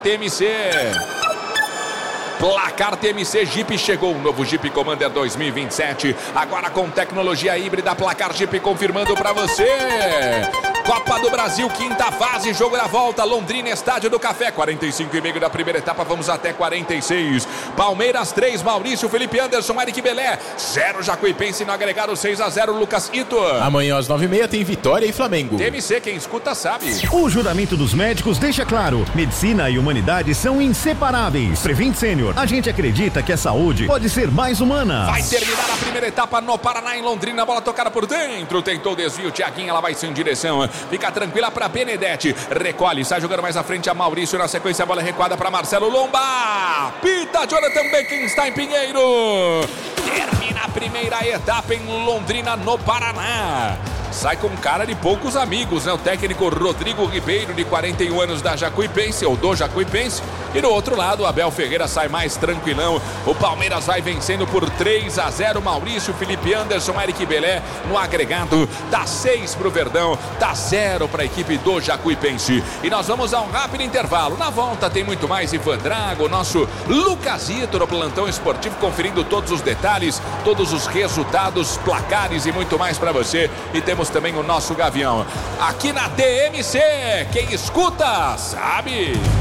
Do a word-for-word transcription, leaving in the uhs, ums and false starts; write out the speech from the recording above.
T M C. Placar T M C Jeep chegou, o novo Jeep Commander dois mil e vinte e sete, agora com tecnologia híbrida. Placar Jeep confirmando para você. Copa do Brasil, quinta fase, jogo da volta, Londrina, Estádio do Café, quarenta e cinco e meio da primeira etapa, vamos até quarenta e seis. Palmeiras três, Maurício, Felipe Anderson, Eric Belé, zero Jacuipense no agregado, seis a zero, Lucas Ito. Amanhã às nove e meia tem Vitória e Flamengo. T M C, quem escuta sabe. O juramento dos médicos deixa claro, medicina e humanidade são inseparáveis. Prevent Sênior, a gente acredita que a saúde pode ser mais humana. Vai terminar a primeira etapa no Paraná, em Londrina, bola tocada por dentro, tentou o desvio, Thiaguinho, ela vai sem direção. Fica tranquila para Benedetti, recolhe, sai jogando mais à frente a Maurício, na sequência a bola é recuada para Marcelo Lomba, pita Jonathan Beckenstein Pinheiro. Termina a primeira etapa em Londrina, no Paraná. Sai com cara de poucos amigos, né? O técnico Rodrigo Ribeiro, de quarenta e um anos, da Jacuipense, ou do Jacuipense. E do outro lado, o Abel Ferreira sai mais tranquilão. O Palmeiras vai vencendo por três a zero. Maurício, Felipe Anderson, Eric Belé no agregado. Dá seis pro Verdão, dá zero para a equipe do Jacuipense. E nós vamos a um rápido intervalo. Na volta tem muito mais. Ivan Drago, nosso Lucasito no plantão esportivo, conferindo todos os detalhes, todos os resultados, placares e muito mais para você. E temos também o nosso Gavião aqui na T M C. Quem escuta sabe.